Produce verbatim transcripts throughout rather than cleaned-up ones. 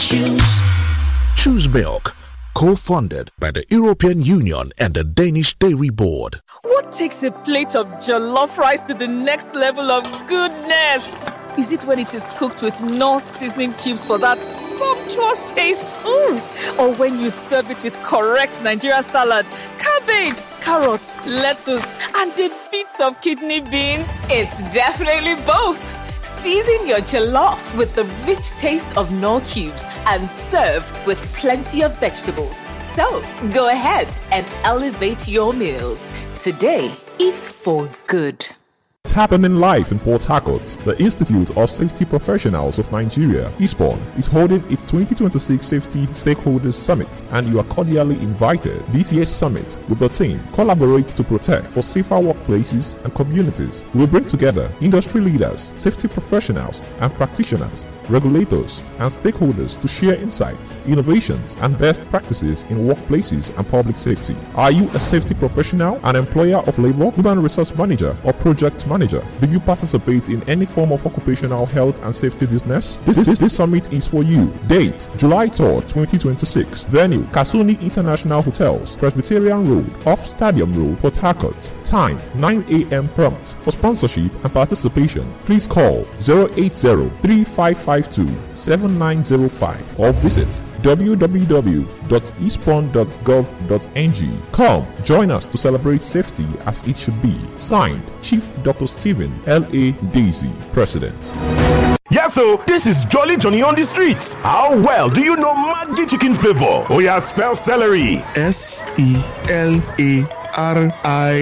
choose. Choose Milk, co-funded by the European Union and the Danish Dairy Board. What takes a plate of jollof rice to the next level of goodness? Is it when it is cooked with Knorr seasoning cubes for that sumptuous taste? Mm. Or when you serve it with correct Nigerian salad, cabbage, carrots, lettuce, and a bit of kidney beans? It's definitely both. Season your jollof with the rich taste of Knorr cubes and serve with plenty of vegetables. So, go ahead and elevate your meals. Today, eat for good. Happening live in Port Harcourt, the Institute of Safety Professionals of Nigeria, ISPON, is holding its twenty twenty-six Safety Stakeholders Summit, and you are cordially invited. This year's summit, with the theme Collaborate to Protect for Safer Workplaces and Communities, will bring together industry leaders, safety professionals and practitioners, regulators and stakeholders to share insights, innovations and best practices in workplaces and public safety. Are you a safety professional, an employer of labor, human resource manager or project manager? Do you participate in any form of occupational health and safety business? This, this, this summit is for you. Date July third, twenty twenty-six. Venue Kasuni International Hotels, Presbyterian Road, off Stadium Road, Port Harcourt. Time nine a.m. prompt. For sponsorship and participation, please call zero eight zero, three five five two, seven nine zero five or visit w w w dot ispon dot gov dot n g. Come, join us to celebrate safety as it should be. Signed, Chief Doctor Stephen L A. Daisy, President. Yeah, so this is Jolly Johnny on the streets. How well do you know Maggi chicken flavor? Oh yeah, spell celery. S E L A R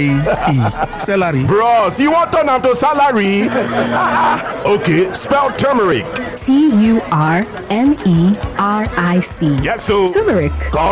I E. Celery. Bros, you want turn to salary? Okay, spell turmeric. T U R M E R I C. Yes, so turmeric.